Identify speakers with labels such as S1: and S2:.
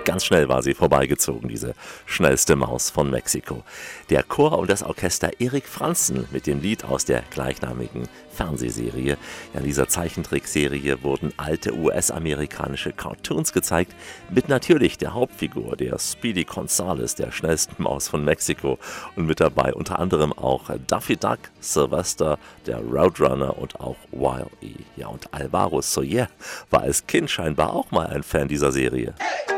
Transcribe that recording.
S1: Ganz schnell war sie vorbeigezogen, diese schnellste Maus von Mexiko. Der Chor und das Orchester Erik Franzen mit dem Lied aus der gleichnamigen Fernsehserie. Ja, in dieser Zeichentrickserie wurden alte US-amerikanische Cartoons gezeigt, mit natürlich der Hauptfigur, der Speedy Gonzales, der schnellsten Maus von Mexiko. Und mit dabei unter anderem auch Daffy Duck, Sylvester, der Roadrunner und auch Wile E. Ja, und Alvaro Soler war als Kind scheinbar auch mal ein Fan dieser Serie.
S2: Hey!